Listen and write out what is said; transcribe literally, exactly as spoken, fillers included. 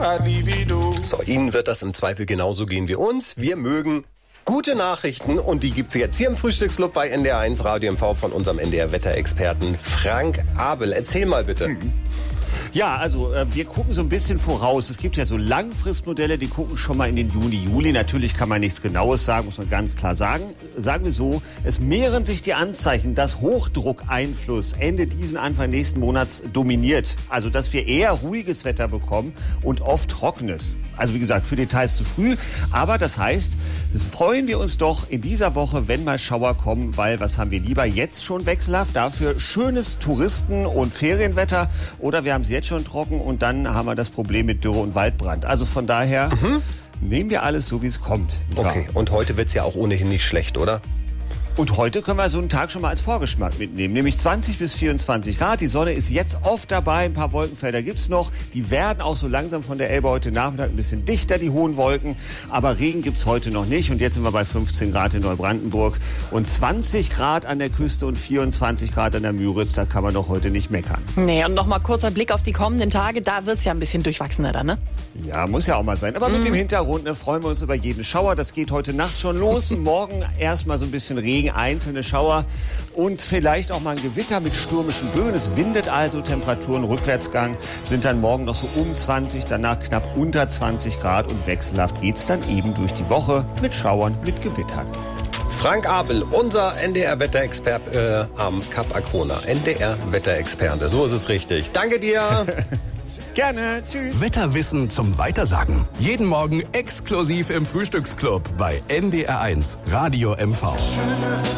So, Ihnen wird das im Zweifel genauso gehen wie uns. Wir mögen gute Nachrichten und die gibt's jetzt hier im Frühstücksclub bei N D R eins Radio M V von unserem N D R-Wetterexperten Frank Abel. Erzähl mal bitte. Hm. Ja, also äh, wir gucken so ein bisschen voraus. Es gibt ja so Langfristmodelle, die gucken schon mal in den Juni, Juli. Natürlich kann man nichts Genaues sagen, muss man ganz klar sagen. Sagen wir so, es mehren sich die Anzeichen, dass Hochdruckeinfluss Ende diesen, Anfang nächsten Monats dominiert. Also dass wir eher ruhiges Wetter bekommen und oft trockenes. Also wie gesagt, für Details zu früh. Aber das heißt, freuen wir uns doch in dieser Woche, wenn mal Schauer kommen, weil was haben wir lieber? Jetzt schon wechselhaft, dafür schönes Touristen- und Ferienwetter oder wir haben es jetzt schon trocken und dann haben wir das Problem mit Dürre und Waldbrand. Also von daher mhm. nehmen wir alles so, wie es kommt. Okay, und heute wird's ja auch ohnehin nicht schlecht, oder? Und heute können wir so einen Tag schon mal als Vorgeschmack mitnehmen, nämlich zwanzig bis vierundzwanzig Grad. Die Sonne ist jetzt oft dabei, ein paar Wolkenfelder gibt's noch. Die werden auch so langsam von der Elbe heute Nachmittag ein bisschen dichter, die hohen Wolken. Aber Regen gibt's heute noch nicht. Und jetzt sind wir bei fünfzehn Grad in Neubrandenburg und zwanzig Grad an der Küste und vierundzwanzig Grad an der Müritz. Da kann man doch heute nicht meckern. Nee, und noch mal kurzer Blick auf die kommenden Tage. Da wird's ja ein bisschen durchwachsener dann, ne? Ja, muss ja auch mal sein. Aber mit mm. dem Hintergrund ne, freuen wir uns über jeden Schauer. Das geht heute Nacht schon los. Morgen erstmal so ein bisschen Regen, einzelne Schauer und vielleicht auch mal ein Gewitter mit stürmischen Böen. Es windet also, Temperaturen Rückwärtsgang sind dann morgen noch so um zwanzig, danach knapp unter zwanzig Grad und wechselhaft geht's dann eben durch die Woche mit Schauern, mit Gewittern. Frank Abel, unser N D R-Wetterexperte äh, am Kap Arkona. N D R-Wetterexperte, so ist es richtig. Danke dir. Gerne, tschüss. Wetterwissen zum Weitersagen. Jeden Morgen exklusiv im Frühstücksclub bei N D R eins Radio M V.